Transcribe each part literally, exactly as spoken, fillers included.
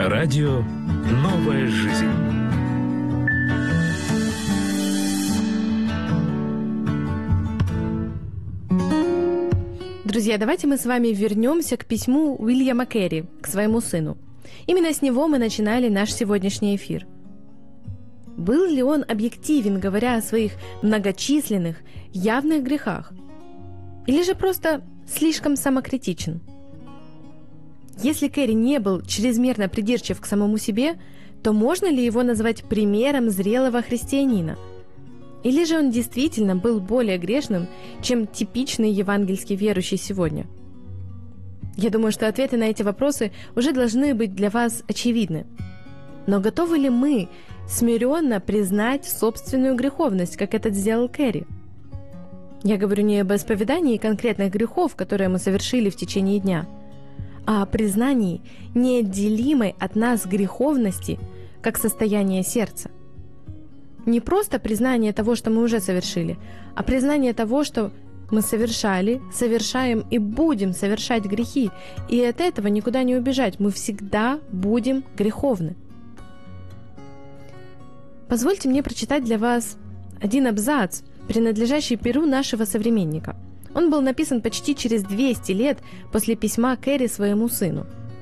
Радио «Новая жизнь». Друзья, давайте мы с вами вернемся к письму Уильяма Керри, к своему сыну. Именно с него мы начинали наш сегодняшний эфир. Был ли он объективен, говоря о своих многочисленных, явных грехах? Или же просто слишком самокритичен? Если Керри не был чрезмерно придирчив к самому себе, то можно ли его назвать примером зрелого христианина? Или же он действительно был более грешным, чем типичный евангельский верующий сегодня? Я думаю, что ответы на эти вопросы уже должны быть для вас очевидны. Но готовы ли мы смиренно признать собственную греховность, как это сделал Керри? Я говорю не об исповедании конкретных грехов, которые мы совершили в течение дня, а о признании неотделимой от нас греховности как состояния сердца. Не просто признание того, что мы уже совершили, а признание того, что мы совершали, совершаем и будем совершать грехи, и от этого никуда не убежать. Мы всегда будем греховны. Позвольте мне прочитать для вас один абзац, принадлежащий перу нашего современника. Он был написан почти через двести лет после письма Керри своему сыну.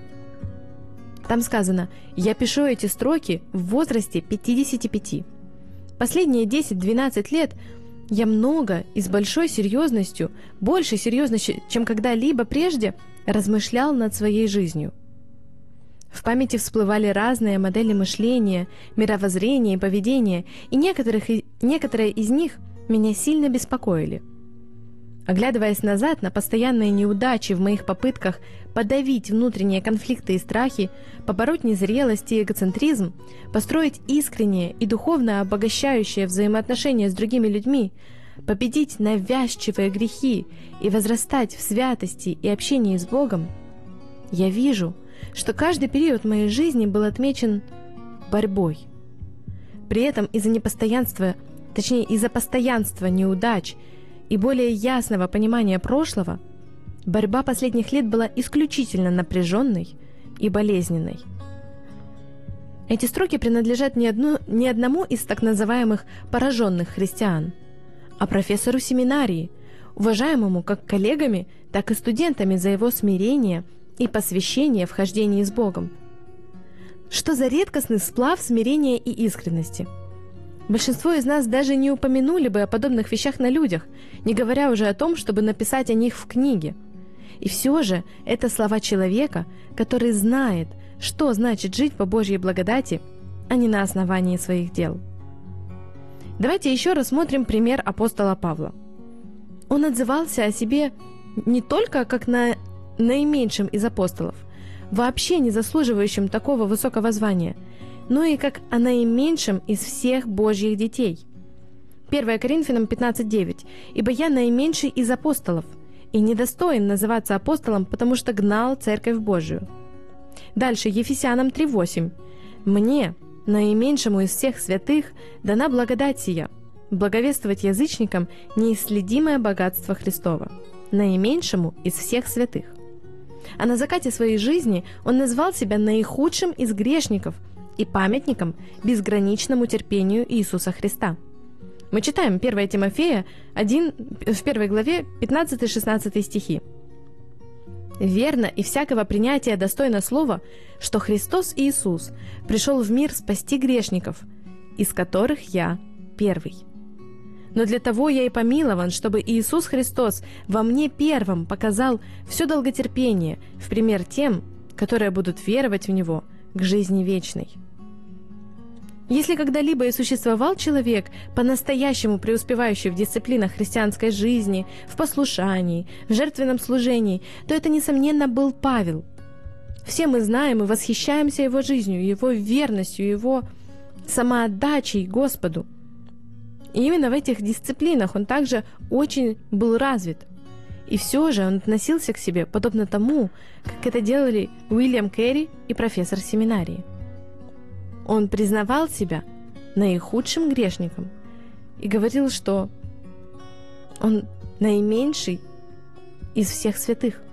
Там сказано: «Я пишу эти строки в возрасте пятидесяти пяти. Последние десять-двенадцать лет я много и с большой серьезностью, большей серьезностью, чем когда-либо прежде, размышлял над своей жизнью. В памяти всплывали разные модели мышления, мировоззрения и поведения, и некоторых, некоторые из них меня сильно беспокоили. Оглядываясь назад на постоянные неудачи в моих попытках подавить внутренние конфликты и страхи, побороть незрелость и эгоцентризм, построить искренние и духовно обогащающие взаимоотношения с другими людьми, победить навязчивые грехи и возрастать в святости и общении с Богом, я вижу, что каждый период моей жизни был отмечен борьбой. При этом из-за непостоянства, точнее из-за постоянства неудач и более ясного понимания прошлого, борьба последних лет была исключительно напряженной и болезненной. Эти строки принадлежат не, одну, не одному из так называемых пораженных христиан, а профессору семинарии, уважаемому как коллегами, так и студентами за его смирение и посвящение в хождении с Богом. Что за редкостный сплав смирения и искренности! Большинство из нас даже не упомянули бы о подобных вещах на людях, не говоря уже о том, чтобы написать о них в книге. И все же это слова человека, который знает, что значит жить по Божьей благодати, а не на основании своих дел. Давайте еще рассмотрим пример апостола Павла. Он отзывался о себе не только как на наименьшем из апостолов, вообще не заслуживающим такого высокого звания, но и как о наименьшем из всех Божьих детей. первое Коринфянам пятнадцать девять. «Ибо я наименьший из апостолов, и недостоин называться апостолом, потому что гнал Церковь Божию». Дальше Ефесянам три восемь. «Мне, наименьшему из всех святых, дана благодать сия, благовествовать язычникам неисследимое богатство Христова, наименьшему из всех святых». А на закате своей жизни он назвал себя наихудшим из грешников и памятником безграничному терпению Иисуса Христа. Мы читаем первое Тимофея один, в первой главе пятнадцатый-шестнадцатый стихи. «Верно и всякого принятия достойно слова, что Христос Иисус пришел в мир спасти грешников, из которых я первый. Но для того я и помилован, чтобы Иисус Христос во мне первым показал все долготерпение в пример тем, которые будут веровать в Него к жизни вечной». Если когда-либо и существовал человек, по-настоящему преуспевающий в дисциплинах христианской жизни, в послушании, в жертвенном служении, то это, несомненно, был Павел. Все мы знаем и восхищаемся его жизнью, его верностью, его самоотдачей Господу. И именно в этих дисциплинах он также очень был развит. И все же он относился к себе подобно тому, как это делали Уильям Керри и профессор семинарии. Он признавал себя наихудшим грешником и говорил, что он наименьший из всех святых.